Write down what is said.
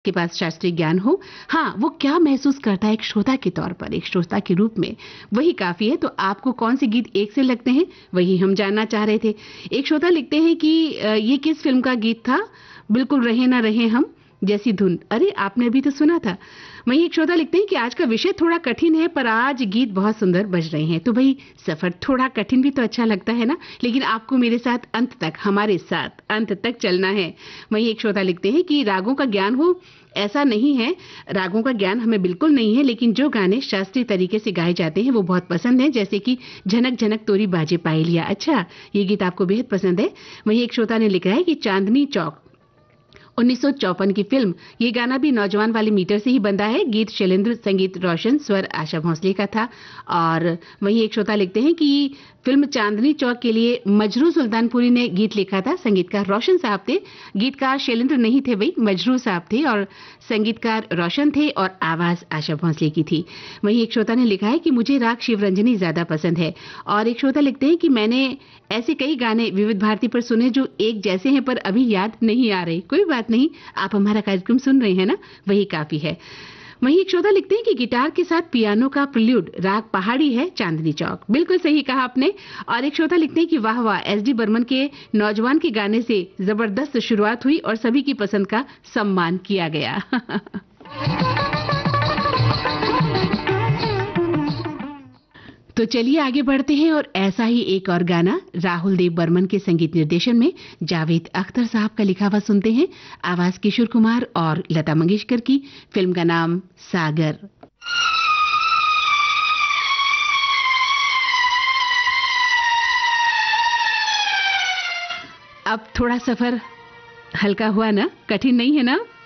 के पास शास्त्रीय ज्ञान हो, हाँ, वो क्या महसूस करता है एक श्रोता के तौर पर, एक श्रोता के रूप में, वही काफ़ी है। तो आपको कौन से गीत एक से लगते हैं, वही हम जानना चाह रहे थे। एक श्रोता लिखते हैं कि ये किस फ़िल्म का गीत था? बिल्कुल रहे ना रहे हम जैसी धुन। अरे! आपने अभी तो सुना था। वहीं एक श्रोता लिखते हैं कि आज का विषय थोड़ा कठिन है, पर आज गीत बहुत सुंदर बज रहे हैं। तो भई सफ़र थोड़ा कठिन भी तो अच्छा लगता है ना? लेकिन आपको मेरे साथ अंत तक, हमारे साथ अंत तक चलना है। वहीं एक श्रोता लिखते हैं कि रागों का ज्ञान हो, ऐसा नहीं है, रागों का ज्ञान हमें बिल्कुल नहीं है, लेकिन जो गाने शास्त्रीय तरीके से गाए जाते हैं वो बहुत पसंद हैं, जैसे कि झनक झनक तोरी बाजे पायलिया। अच्छा, ये गीत आपको बेहद पसंद है। वहीं एक श्रोता ने लिखा है कि चांदनी चौक 1954 की फिल्म, ये गाना भी नौजवान वाले मीटर से ही बंधा है। गीत शैलेंद्र, संगीत रोशन, स्वर आशा भोसले का था। और वहीं एक श्रोता लिखते हैं कि फिल्म चांदनी चौक के लिए मजरू सुल्तानपुरी ने गीत लिखा था। संगीतकार रोशन साहब थे, गीतकार शैलेंद्र नहीं थे भाई, मजरू साहब थे, और संगीतकार रोशन थे और आवाज आशा भोसले की थी। वहीं एक श्रोता ने लिखा है कि मुझे राग शिवरंजनी ज्यादा पसंद है। और एक श्रोता लिखते हैं कि मैंने ऐसे कई गाने विविध भारती पर सुने जो एक जैसे हैं पर अभी याद नहीं आ रहे। कोई बात नहीं, आप हमारा कार्यक्रम सुन रहे हैं ना, वही काफी है। वहीं एक श्रोता लिखते हैं कि गिटार के साथ पियानो का प्रिल्यूड राग पहाड़ी है चांदनी चौक। बिल्कुल सही कहा आपने। और एक श्रोता लिखते हैं कि वाह वाह, एसडी बर्मन के नौजवान के गाने से जबरदस्त शुरुआत हुई और सभी की पसंद का सम्मान किया गया। तो चलिए आगे बढ़ते हैं और ऐसा ही एक और गाना राहुल देव बर्मन के संगीत निर्देशन में जावेद अख्तर साहब का लिखा हुआ सुनते हैं। आवाज किशोर कुमार और लता मंगेशकर की। फिल्म का नाम सागर। अब थोड़ा सफर हल्का हुआ ना, कठिन नहीं है ना?